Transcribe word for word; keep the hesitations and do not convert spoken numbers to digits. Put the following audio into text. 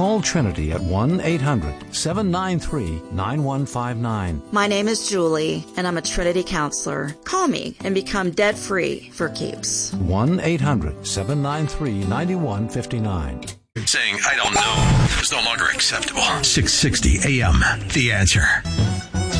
Call Trinity at one eight hundred seven nine three nine one five nine. My name is Julie, and I'm a Trinity counselor. Call me and become debt-free for keeps. one eight hundred seven nine three nine one five nine. Saying, I don't know, is no longer acceptable. six sixty A M, The Answer.